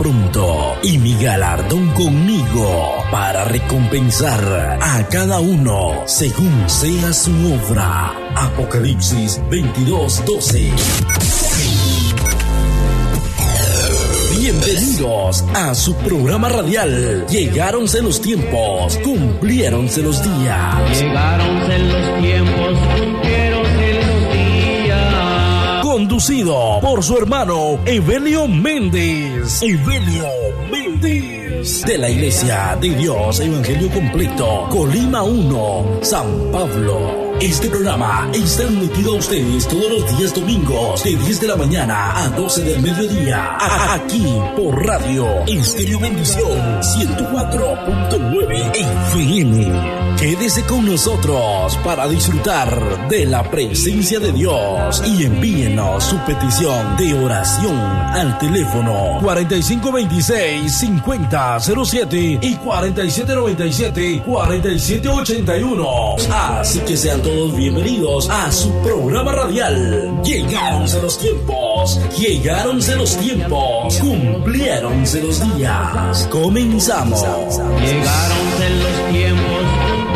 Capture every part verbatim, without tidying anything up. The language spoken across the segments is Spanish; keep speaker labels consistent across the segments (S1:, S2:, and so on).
S1: pronto y mi galardón conmigo para recompensar a cada uno según sea su obra. Apocalipsis veintidós doce. Bienvenidos a su programa radial. Llegáronse los tiempos, cumpliéronse los días.
S2: Llegáronse los tiempos, cumpliéronse los días.
S1: Conducido por su hermano Evelio Méndez. Evelio Méndez. De la Iglesia de Dios Evangelio Completo, Colima uno, San Pablo. Este programa está emitido a ustedes todos los días domingos de diez de la mañana a doce del mediodía, aquí por Radio Estéreo Bendición ciento cuatro punto nueve F M. Quédese con nosotros para disfrutar de la presencia de Dios y envíenos su petición de oración al teléfono cuarenta y cinco veintiséis cincuenta cero siete y cuarenta y siete noventa y siete cuarenta y siete ochenta y uno. Así que sean todos bienvenidos a su programa radial. Llegáronse los tiempos, llegáronse los tiempos, cumpliéronse los días. Comenzamos.
S2: Llegáronse los tiempos,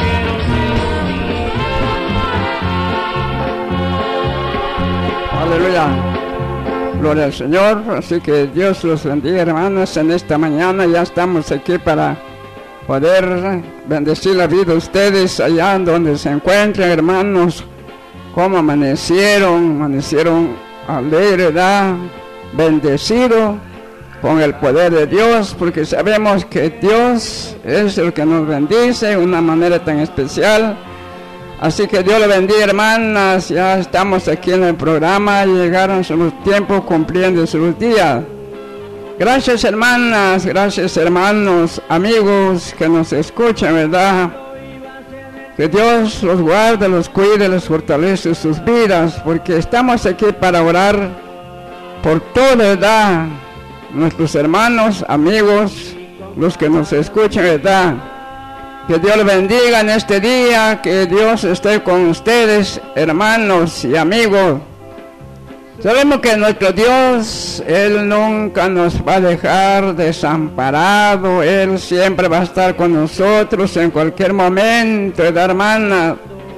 S3: Aleluya, gloria al Señor. Así que Dios los bendiga, hermanos. En esta mañana ya estamos aquí para poder bendecir la vida de ustedes allá donde se encuentran, hermanos. Como amanecieron, amanecieron alegre, ¿verdad? Bendecido con el poder de Dios, porque sabemos que Dios es el que nos bendice de una manera tan especial. Así que Dios le bendiga, hermanas. Ya estamos aquí en el programa. Llegaron sus tiempos cumpliendo sus días. Gracias, hermanas. Gracias, hermanos, amigos que nos escuchan, ¿verdad? Que Dios los guarde, los cuide, los fortalece sus vidas, porque estamos aquí para orar por toda, ¿verdad? Nuestros hermanos, amigos, los que nos escuchan, ¿verdad? Que Dios les bendiga en este día, que Dios esté con ustedes, hermanos y amigos. Sabemos que nuestro Dios, Él nunca nos va a dejar desamparado. Él siempre va a estar con nosotros en cualquier momento, ¿verdad, hermana?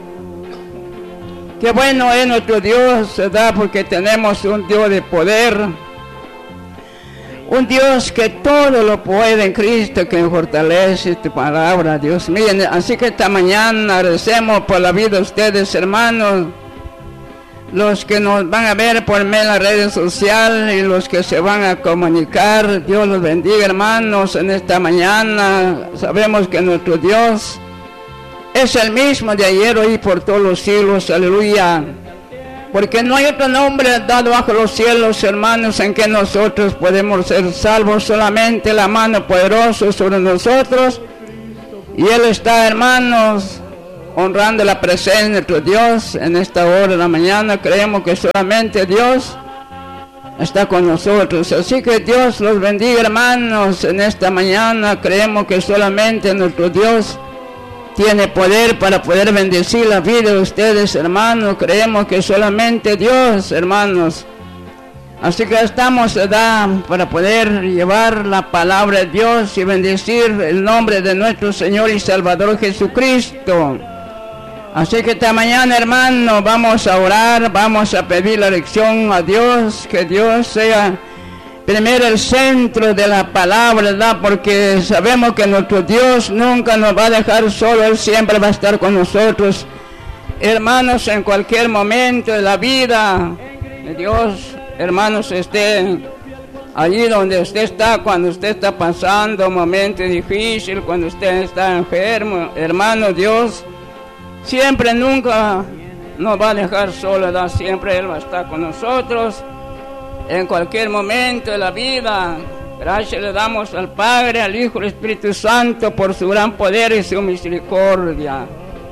S3: Qué bueno es nuestro Dios, ¿verdad? Porque tenemos un Dios de poder. Un Dios que todo lo puede en Cristo, que fortalece tu palabra, Dios mío. Así que esta mañana agradecemos por la vida de ustedes, hermanos. Los que nos van a ver por medio de las redes sociales y los que se van a comunicar, Dios los bendiga, hermanos, en esta mañana. Sabemos que nuestro Dios es el mismo de ayer, hoy, por todos los siglos, aleluya. Porque no hay otro nombre dado bajo los cielos, hermanos, en que nosotros podemos ser salvos. Solamente la mano poderosa sobre nosotros. Y Él está, hermanos, honrando la presencia de nuestro Dios en esta hora de la mañana. Creemos que solamente Dios está con nosotros. Así que Dios los bendiga, hermanos, en esta mañana. Creemos que solamente nuestro Dios tiene poder para poder bendecir la vida de ustedes, hermanos. Creemos que solamente Dios, hermanos. Así que estamos, ¿verdad?, para poder llevar la palabra de Dios y bendecir el nombre de nuestro Señor y Salvador Jesucristo. Así que esta mañana, hermanos, vamos a orar, vamos a pedir la lección a Dios, que Dios sea primero el centro de la palabra, ¿verdad? Porque sabemos que nuestro Dios nunca nos va a dejar solo, Él siempre va a estar con nosotros. Hermanos, en cualquier momento de la vida de Dios, hermanos, esté allí donde usted está, cuando usted está pasando un momento difícil, cuando usted está enfermo, hermano, Dios siempre, nunca nos va a dejar solo, ¿verdad? Siempre Él va a estar con nosotros en cualquier momento de la vida. Gracias le damos al Padre, al Hijo y al Espíritu Santo por su gran poder y su misericordia.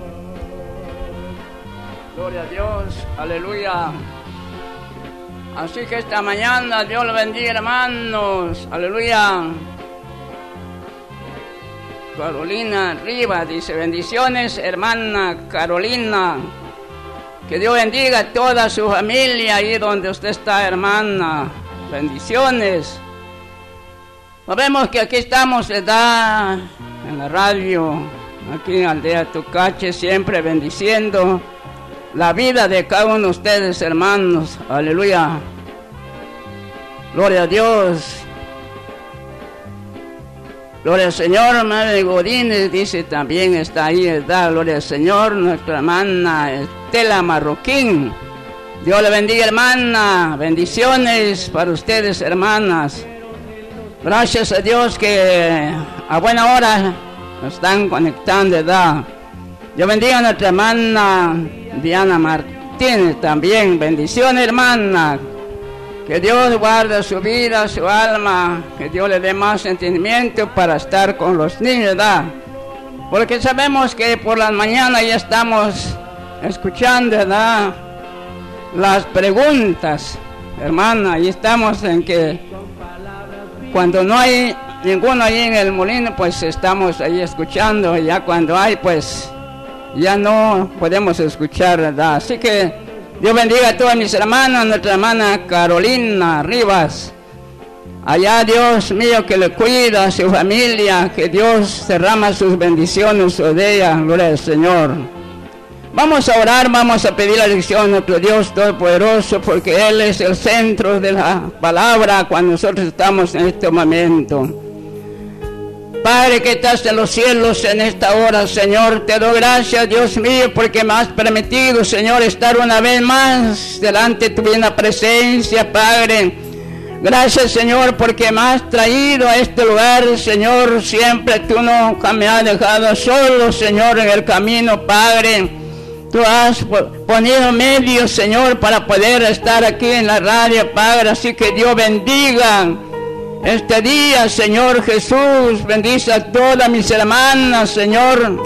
S3: Gloria a Dios, aleluya. Así que esta mañana Dios le bendiga, hermanos, aleluya. Carolina Rivas dice: bendiciones, hermana Carolina. Que Dios bendiga a toda su familia ahí donde usted está, hermana. Bendiciones. Sabemos que aquí estamos, ¿verdad? En la radio, aquí en Aldea Tucache, siempre bendiciendo la vida de cada uno de ustedes, hermanos. Aleluya. Gloria a Dios. Gloria al Señor. Madre Godínez dice también, está ahí, ¿verdad? Gloria al Señor. Nuestra hermana Estela Marroquín. Dios le bendiga, hermana. Bendiciones para ustedes, hermanas. Gracias a Dios que a buena hora nos están conectando, ¿verdad? Dios bendiga a nuestra hermana Diana Martínez también. Bendiciones, hermana. Que Dios guarde su vida, su alma. Que Dios le dé más entendimiento para estar con los niños, ¿verdad? Porque sabemos que por las mañanas ya estamos escuchando, ¿verdad? Las preguntas, hermana. Y estamos en que cuando no hay ninguno ahí en el molino, pues estamos ahí escuchando. Y ya cuando hay, pues ya no podemos escuchar, ¿verdad? Así que Dios bendiga a todas mis hermanas, nuestra hermana Carolina Rivas. Allá, Dios mío, que le cuida a su familia, que Dios derrama sus bendiciones sobre ella, gloria al Señor. Vamos a orar, vamos a pedir la dirección a nuestro Dios Todopoderoso, porque Él es el centro de la palabra cuando nosotros estamos en este momento. Padre que estás en los cielos en esta hora, Señor, te doy gracias, Dios mío, porque me has permitido, Señor, estar una vez más delante de tu divina presencia, Padre. Gracias, Señor, porque me has traído a este lugar, Señor. Siempre tú nunca me has dejado solo, Señor, en el camino, Padre. Tú has ponido medios, Señor, para poder estar aquí en la radio, Padre. Así que Dios bendiga este día, Señor Jesús. Bendice a todas mis hermanas, Señor,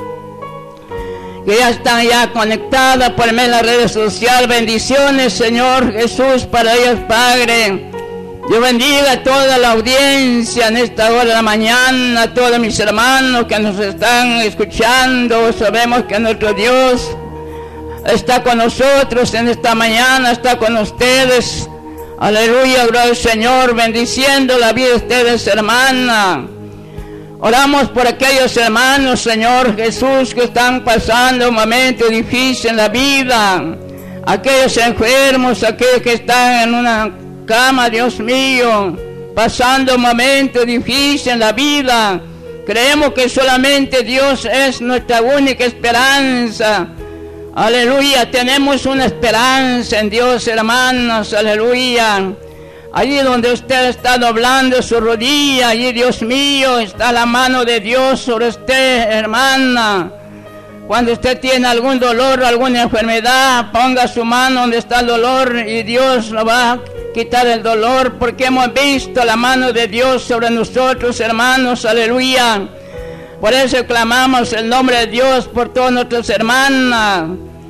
S3: que ya están ya conectadas por medio de las redes sociales. Bendiciones, Señor Jesús, para ellas, Padre. Dios bendiga a toda la audiencia en esta hora de la mañana, a todos mis hermanos que nos están escuchando. Sabemos que nuestro Dios está con nosotros en esta mañana, está con ustedes. Aleluya, gloria al Señor, bendiciendo la vida de ustedes, hermana. Oramos por aquellos hermanos, Señor Jesús, que están pasando un momento difícil en la vida. Aquellos enfermos, aquellos que están en una cama, Dios mío, pasando un momento difícil en la vida. Creemos que solamente Dios es nuestra única esperanza. Aleluya, tenemos una esperanza en Dios, hermanos, aleluya. Allí donde usted está doblando su rodilla, allí, Dios mío, está la mano de Dios sobre usted, hermana. Cuando usted tiene algún dolor, alguna enfermedad, ponga su mano donde está el dolor y Dios lo va a quitar el dolor, porque hemos visto la mano de Dios sobre nosotros, hermanos, aleluya. Por eso clamamos el nombre de Dios por todas nuestras hermanas.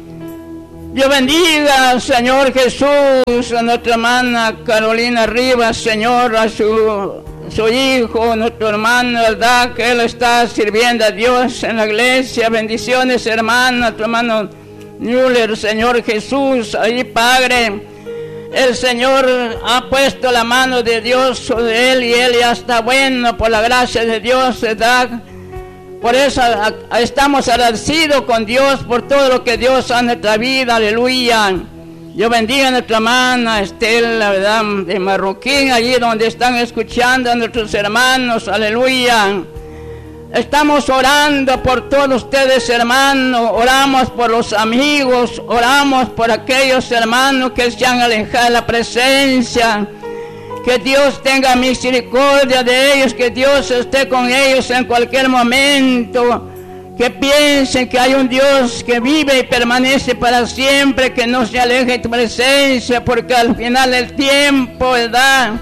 S3: Dios bendiga, Señor Jesús, a nuestra hermana Carolina Rivas, Señor, a su, su hijo, nuestro hermano, ¿verdad? Que él está sirviendo a Dios en la iglesia. Bendiciones, hermana, tu hermano Müller, Señor Jesús, ahí, Padre. El Señor ha puesto la mano de Dios sobre él y él ya está bueno por la gracia de Dios, ¿verdad? Por eso a, a, estamos agradecidos con Dios por todo lo que Dios hace en nuestra vida, aleluya. Dios bendiga a nuestra hermana Estela, ¿verdad? De Marroquín, allí donde están escuchando a nuestros hermanos, aleluya. Estamos orando por todos ustedes, hermanos. Oramos por los amigos, oramos por aquellos hermanos que se han alejado de la presencia. Que Dios tenga misericordia de ellos, que Dios esté con ellos en cualquier momento. Que piensen que hay un Dios que vive y permanece para siempre, que no se aleje de tu presencia, porque al final del tiempo, ¿verdad?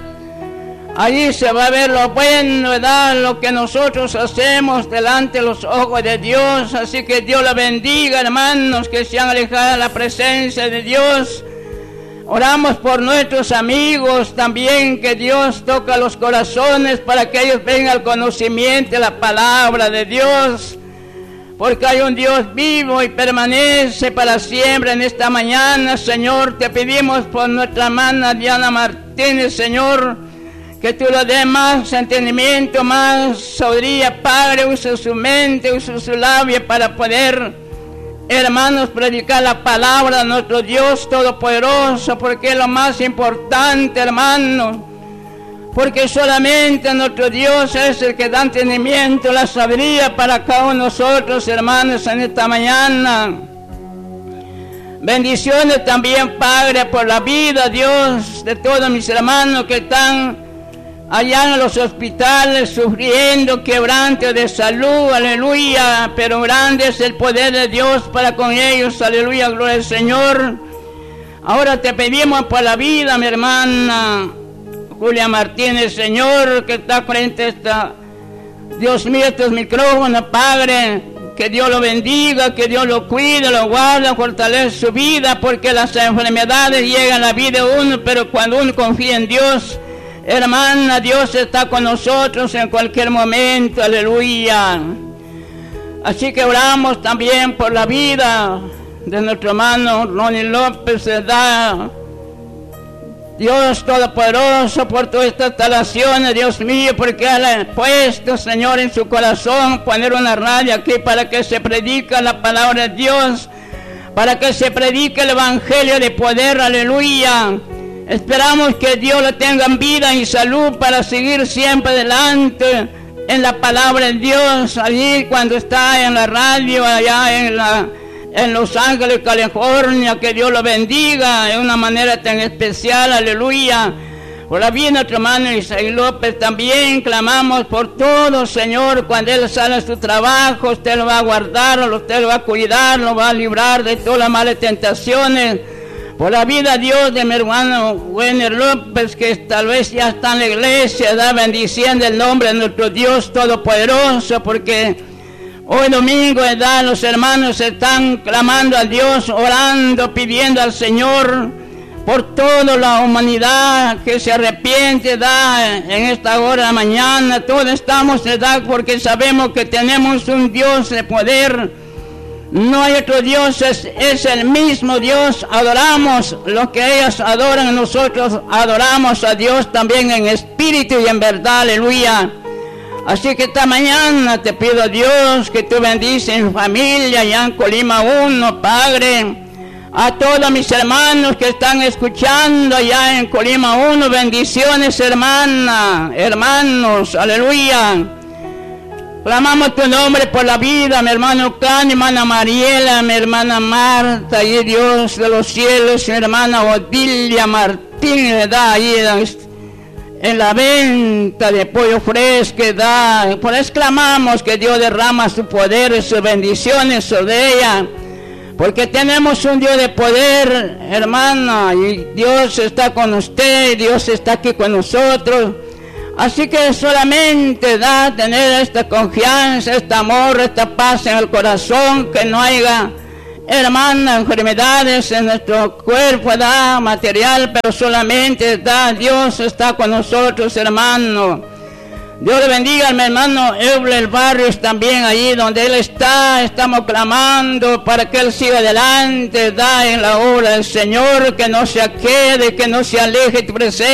S3: Allí se va a ver lo bueno, ¿verdad? Lo que nosotros hacemos delante de los ojos de Dios. Así que Dios la bendiga, hermanos, que se han alejado de la presencia de Dios. Oramos por nuestros amigos también, que Dios toca los corazones para que ellos vengan al conocimiento de la palabra de Dios. Porque hay un Dios vivo y permanece para siempre. En esta mañana, Señor, te pedimos por nuestra hermana Diana Martínez, Señor, Que tú le des más entendimiento, más sabiduría, Padre. Usa su mente, usa su labio para poder, hermanos, predicar la palabra de nuestro Dios Todopoderoso, porque es lo más importante, hermanos. Porque solamente nuestro Dios es el que da entendimiento, la sabiduría para cada uno de nosotros, hermanos, en esta mañana. Bendiciones también, Padre, por la vida, Dios, de todos mis hermanos que están allá en los hospitales sufriendo quebranto de salud, aleluya. Pero grande es el poder de Dios para con ellos, aleluya, gloria al Señor. Ahora te pedimos por la vida, mi hermana Julia Martínez, Señor, que está frente a esta, Dios mío, estos micrófonos, Padre. Que Dios lo bendiga, que Dios lo cuide, lo guarde, fortalece su vida, porque las enfermedades llegan a la vida de uno, pero cuando uno confía en Dios, hermana, Dios está con nosotros en cualquier momento, aleluya. Así que oramos también por la vida de nuestro hermano Ronnie López, ¿verdad? Dios Todopoderoso, por todas estas instalaciones, Dios mío, porque Él ha puesto, Señor, en su corazón poner una radio aquí para que se predique la palabra de Dios, para que se predique el evangelio de poder, aleluya. Esperamos que Dios le tenga vida y salud para seguir siempre adelante en la palabra de Dios, allí cuando está en la radio, allá en la... en Los Ángeles, California. Que Dios lo bendiga de una manera tan especial, aleluya. Por la vida de nuestro hermano Isaí López también clamamos por todo, Señor. Cuando él sale a su trabajo, usted lo va a guardar, usted lo va a cuidar, lo va a librar de todas las malas tentaciones. Por la vida, Dios, de mi hermano Wenner López, que tal vez ya está en la iglesia, da bendiciendo el nombre de nuestro Dios Todopoderoso, porque hoy domingo, ¿verdad? Los hermanos están clamando a Dios, orando, pidiendo al Señor por toda la humanidad que se arrepiente, ¿verdad? En esta hora de la mañana, todos estamos, ¿verdad? Porque sabemos que tenemos un Dios de poder. No hay otro Dios, es, es el mismo Dios. Adoramos lo que ellos adoran, nosotros adoramos a Dios también en espíritu y en verdad, aleluya. Así que esta mañana te pido a Dios que tú bendices mi familia allá en Colima uno, Padre. A todos mis hermanos que están escuchando allá en Colima uno, bendiciones, hermana, hermanos, aleluya. Clamamos tu nombre por la vida, mi hermano Can, mi hermana Mariela, mi hermana Marta, y Dios de los cielos, mi hermana Odilia Martín, ¿verdad? Ahí en la venta de pollo fresco, da. Por eso clamamos que Dios derrama su poder y sus bendiciones sobre ella, porque tenemos un Dios de poder, hermana, y Dios está con usted, Dios está aquí con nosotros. Así que solamente da tener esta confianza, este amor, esta paz en el corazón, que no haya, hermana, enfermedades en nuestro cuerpo, da material, pero solamente da Dios está con nosotros, hermano. Dios le bendiga a mi hermano Euler Barrios también, allí donde él está. Estamos clamando para que él siga adelante, da en la obra del Señor, que no se quede, que no se aleje tu presencia.